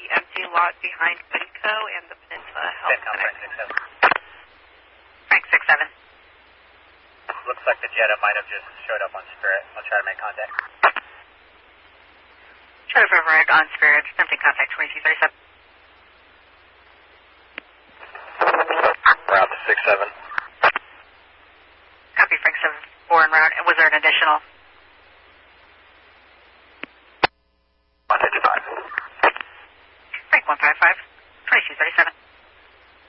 empty lot behind Pinco and the Peninsula Health Clinic. Frank 6-7. Looks like the Jetta might have just showed up on Spirit. I'll try to make contact. Showed up overhead on Spirit. Attempting contact 2237. Route 6-7. Copy, Frank 7-4 en route. Was there an additional? 155. Frank 155. 2237.